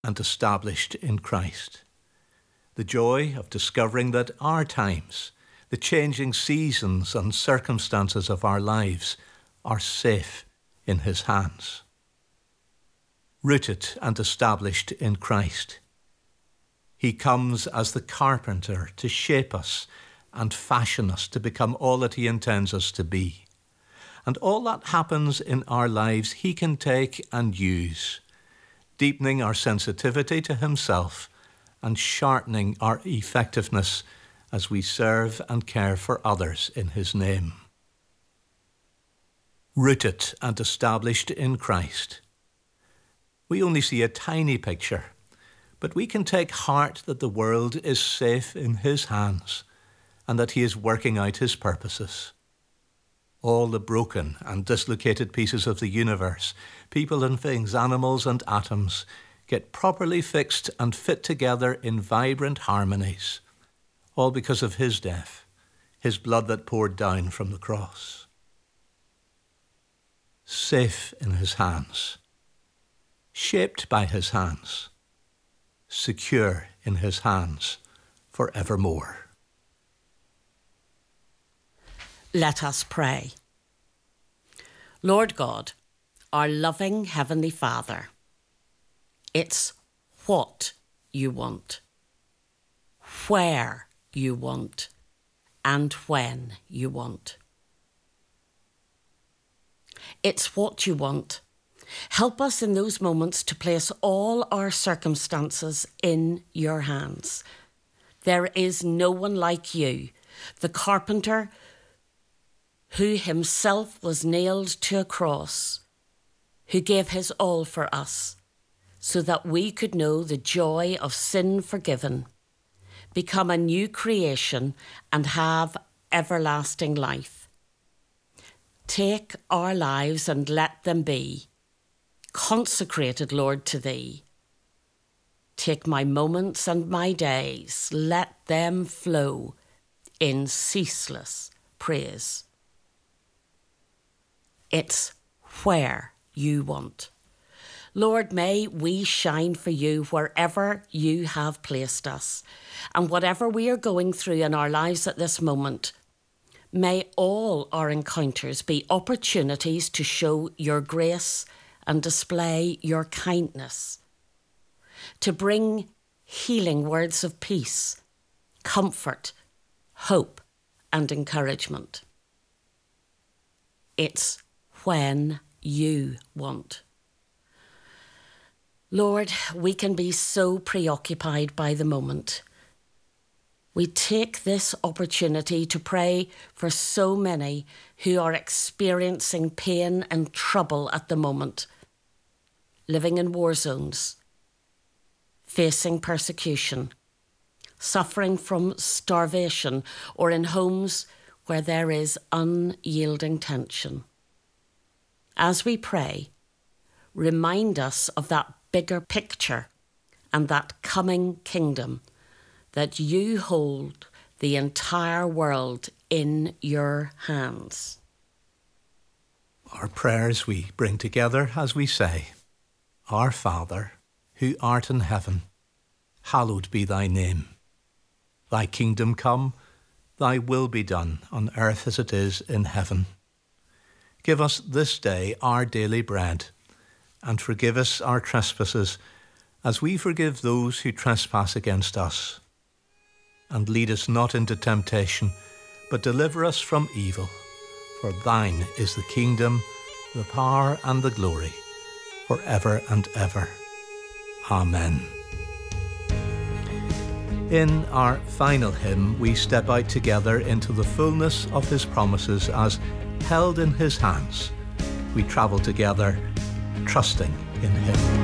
and established in Christ. The joy of discovering that our times, the changing seasons and circumstances of our lives, are safe in his hands. Rooted and established in Christ. He comes as the carpenter to shape us and fashion us to become all that he intends us to be. And all that happens in our lives he can take and use, deepening our sensitivity to himself and sharpening our effectiveness as we serve and care for others in his name. Rooted and established in Christ. We only see a tiny picture, but we can take heart that the world is safe in his hands and that he is working out his purposes. All the broken and dislocated pieces of the universe, people and things, animals and atoms, get properly fixed and fit together in vibrant harmonies, all because of his death, his blood that poured down from the cross. Safe in his hands, shaped by his hands, secure in his hands forevermore. Let us pray. Lord God, our loving Heavenly Father, it's what you want, where you want, and when you want. It's what you want. Help us in those moments to place all our circumstances in your hands. There is no one like you, the carpenter who himself was nailed to a cross, who gave his all for us, so that we could know the joy of sin forgiven, become a new creation, and have everlasting life. Take our lives and let them be consecrated, Lord, to thee. Take my moments and my days, let them flow in ceaseless praise. It's where you want. Lord, may we shine for you wherever you have placed us. And whatever we are going through in our lives at this moment, may all our encounters be opportunities to show your grace and display your kindness, to bring healing words of peace, comfort, hope, and encouragement. It's when you want. Lord, we can be so preoccupied by the moment. We take this opportunity to pray for so many who are experiencing pain and trouble at the moment, living in war zones, facing persecution, suffering from starvation, or in homes where there is unyielding tension. As we pray, remind us of that bigger picture and that coming kingdom, that you hold the entire world in your hands. Our prayers we bring together as we say, Our Father, who art in heaven, hallowed be thy name. Thy kingdom come, thy will be done on earth as it is in heaven. Give us this day our daily bread, and forgive us our trespasses, as we forgive those who trespass against us. And lead us not into temptation, but deliver us from evil. For thine is the kingdom, the power, and the glory, forever and ever. Amen. In our final hymn, we step out together into the fullness of his promises as held in his hands. We travel together, trusting in him.